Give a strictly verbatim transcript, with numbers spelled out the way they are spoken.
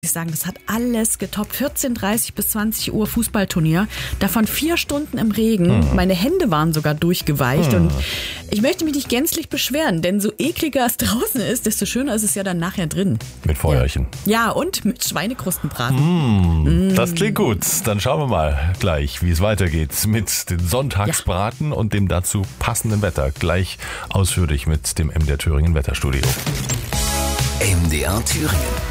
Ich sagen, das hat alles getoppt. vierzehn Uhr dreißig bis zwanzig Uhr Fußballturnier. Davon vier Stunden im Regen. Hm. Meine Hände waren sogar durchgeweicht. Hm. Und ich möchte mich nicht gänzlich beschweren, denn so ekliger es draußen ist, desto schöner ist es ja dann nachher drin. Mit Feuerchen. Ja, ja, und mit Schweinekrustenbraten. Hm. Mm. Das klingt gut. Dann schauen wir mal gleich, wie es weitergeht mit den Sonntagsbraten ja. und dem dazu passenden Wetter. Gleich ausführlich mit dem M D R Thüringen Wetterstudio. M D R Thüringen.